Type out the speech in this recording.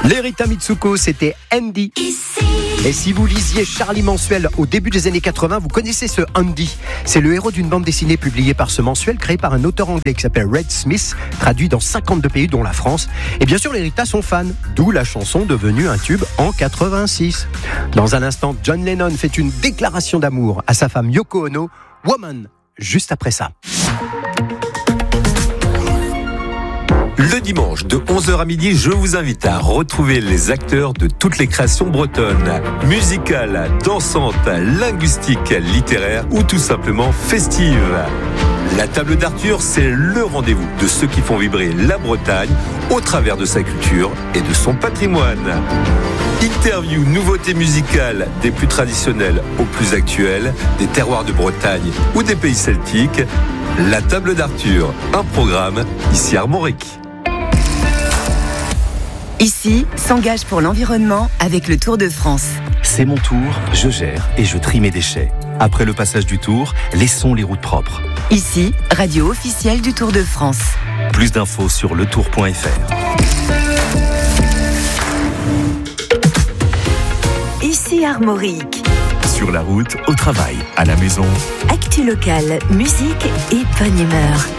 Les Rita Mitsuko, c'était Andy. Et si vous lisiez Charlie mensuel au début des années 80, vous connaissez ce Andy. C'est le héros d'une bande dessinée publiée par ce mensuel, créé par un auteur anglais qui s'appelle Red Smith, traduit dans 52 pays dont la France. Et bien sûr, les Rita sont fans, d'où la chanson devenue un tube en 86. Dans un instant, John Lennon fait une déclaration d'amour à sa femme Yoko Ono, Woman, juste après ça. Le dimanche de 11h à midi, je vous invite à retrouver les acteurs de toutes les créations bretonnes. Musicales, dansantes, linguistiques, littéraires ou tout simplement festives. La table d'Arthur, c'est le rendez-vous de ceux qui font vibrer la Bretagne au travers de sa culture et de son patrimoine. Interviews, nouveautés musicales, des plus traditionnelles aux plus actuelles, des terroirs de Bretagne ou des pays celtiques. La table d'Arthur, un programme ici à Armorique. Ici, s'engage pour l'environnement avec le Tour de France. C'est mon tour, je gère et je trie mes déchets. Après le passage du Tour, laissons les routes propres. Ici, radio officielle du Tour de France. Plus d'infos sur letour.fr. Ici Armorique. Sur la route, au travail, à la maison. Actu locale, musique et bonne humeur.